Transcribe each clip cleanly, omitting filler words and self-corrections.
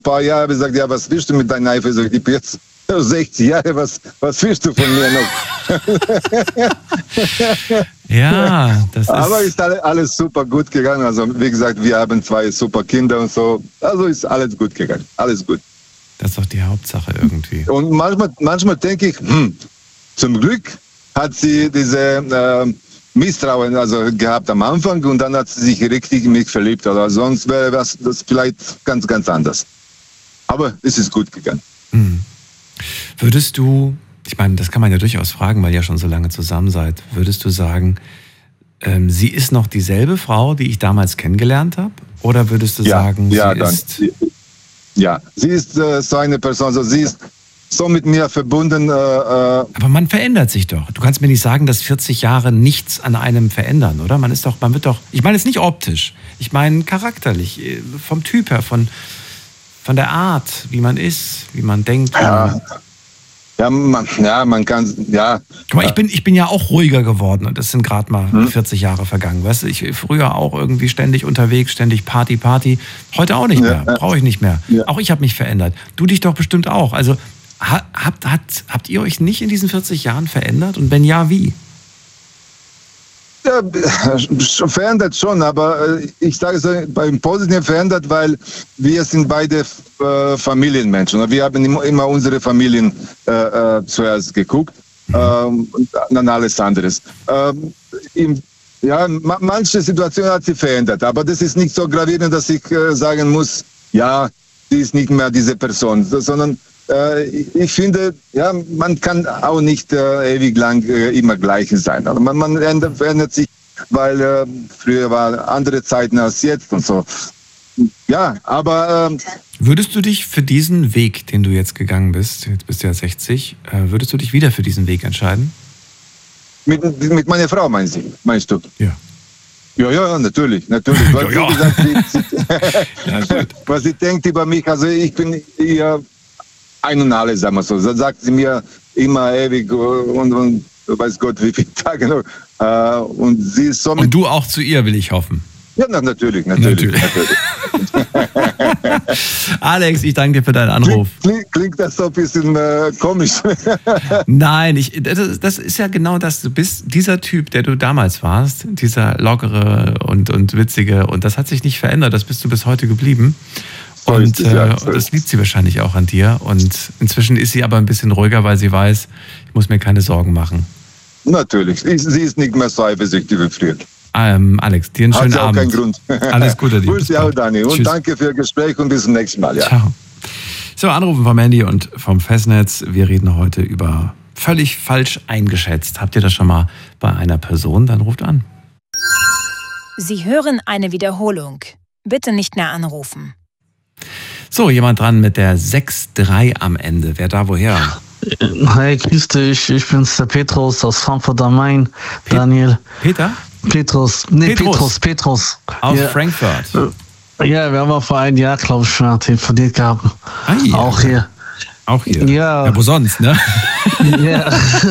paar Jahre gesagt, ja, was willst du mit deiner Eifersucht? Ich bin jetzt 60 Jahre, was willst du von mir noch? Ja, das ist... Aber ist alles super gut gegangen. Also wie gesagt, wir haben 2 super Kinder und so. Also ist alles gut gegangen. Alles gut. Das ist doch die Hauptsache irgendwie. Und manchmal denke ich, zum Glück hat sie diese Misstrauen gehabt am Anfang und dann hat sie sich richtig in mich verliebt. Oder sonst wäre das vielleicht ganz, ganz anders. Aber es ist gut gegangen. Würdest du, ich meine, das kann man ja durchaus fragen, weil ihr ja schon so lange zusammen seid, würdest du sagen, sie ist noch dieselbe Frau, die ich damals kennengelernt habe? Oder würdest du sagen, sie ist so eine Person, also sie ist so mit mir verbunden. Aber man verändert sich doch. Du kannst mir nicht sagen, dass 40 Jahre nichts an einem verändern, oder? Man wird doch, ich meine jetzt nicht optisch, ich meine charakterlich, vom Typ her, von der Art, wie man ist, wie man denkt. Man kann, ja. Guck mal, ich bin ja auch ruhiger geworden und das sind gerade mal 40 Jahre vergangen. Weißt du, ich früher auch irgendwie ständig unterwegs, ständig Party. Heute auch nicht mehr, brauche ich nicht mehr. Ja. Auch ich habe mich verändert. Du dich doch bestimmt auch. Also habt ihr euch nicht in diesen 40 Jahren verändert und wenn ja, wie? Ja, verändert schon, aber ich sage es beim Positiven verändert, weil wir sind beide Familienmenschen. Wir haben immer unsere Familien zuerst geguckt und dann alles anderes. Manche Situationen hat sie verändert, aber das ist nicht so gravierend, dass ich sagen muss, ja, sie ist nicht mehr diese Person, sondern ich finde, ja, man kann auch nicht ewig lang immer gleich sein. Also man verändert sich, weil früher waren andere Zeiten als jetzt und so. Ja, aber... würdest du dich für diesen Weg, den du jetzt gegangen bist, jetzt bist du ja 60, würdest du dich wieder für diesen Weg entscheiden? Mit meiner Frau meinst du? Ja. Ja, natürlich. Weil, ja. Gesagt, was sie denkt über mich, also ich bin ihr ein und alles, sagen wir so. Da sagt sie mir immer ewig und weiß Gott wie viele Tage noch. Und sie ist so. Und du auch zu ihr, will ich hoffen. Ja, natürlich. Alex, ich danke dir für deinen Anruf. Klingt das so ein bisschen komisch? Nein, das ist ja genau das. Du bist dieser Typ, der du damals warst, dieser lockere und witzige. Und das hat sich nicht verändert. Das bist du bis heute geblieben. Und das liebt sie wahrscheinlich auch an dir. Und inzwischen ist sie aber ein bisschen ruhiger, weil sie weiß, ich muss mir keine Sorgen machen. Natürlich. Sie ist nicht mehr so eifersüchtig wie früher. Alex, dir einen schönen Abend. Hat auch keinen Grund. Alles Gute dir. Grüß auch, Dani. Und danke für das Gespräch und bis zum nächsten Mal. Ja. Ciao. So, Anrufen vom Handy und vom Festnetz. Wir reden heute über völlig falsch eingeschätzt. Habt ihr das schon mal bei einer Person? Dann ruft an. Sie hören eine Wiederholung. Bitte nicht mehr anrufen. So, jemand dran mit der 6-3 am Ende. Wer da woher? Hi, grüß dich. Ich bin's, der Petrus aus Frankfurt am Main. Daniel. Peter? Petrus. Aus Frankfurt. Ja, wir haben auch vor einem Jahr, glaube ich, schon telefoniert gehabt. Ja. Auch hier. Ja. Ja, wo sonst, ne? Ja.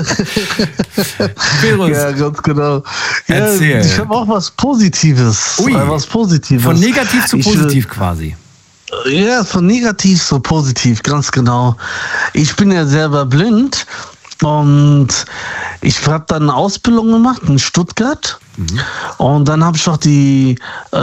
Petrus. Ja, ganz genau. Erzähl. Ja, ich habe auch was Positives. Ui. Was Positives. Von negativ zu positiv quasi. Ja, von negativ zu positiv, ganz genau. Ich bin ja selber blind und ich habe dann eine Ausbildung gemacht in Stuttgart. Und dann habe ich noch wie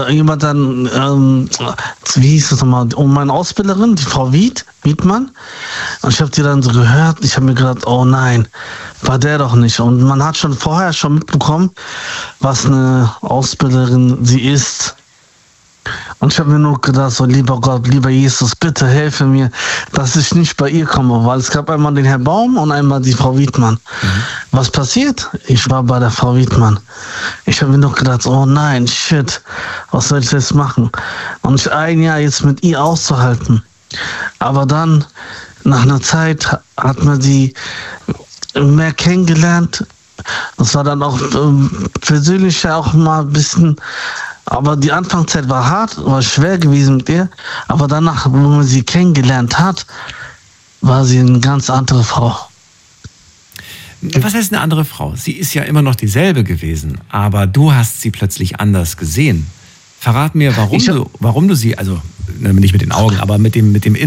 hieß das nochmal, meine Ausbilderin, die Frau Wiedmann. Und ich habe die dann so gehört, ich habe mir gedacht, oh nein, war der doch nicht. Und man hat schon vorher mitbekommen, was eine Ausbilderin sie ist. Und ich habe mir nur gedacht, so lieber Gott, lieber Jesus, bitte helfe mir, dass ich nicht bei ihr komme, weil es gab einmal den Herrn Baum und einmal die Frau Wiedmann. Was passiert? Ich war bei der Frau Wiedmann. Ich habe mir nur gedacht, oh nein, shit, was soll ich jetzt machen? Und ein Jahr jetzt mit ihr auszuhalten. Aber dann, nach einer Zeit, hat man sie mehr kennengelernt. Das war dann auch persönlich auch mal ein bisschen. Aber die Anfangszeit war hart, war schwer gewesen mit ihr. Aber danach, wo man sie kennengelernt hat, war sie eine ganz andere Frau. Was heißt eine andere Frau? Sie ist ja immer noch dieselbe gewesen, aber du hast sie plötzlich anders gesehen. Verrat mir, warum du sie, also nicht mit den Augen, aber mit dem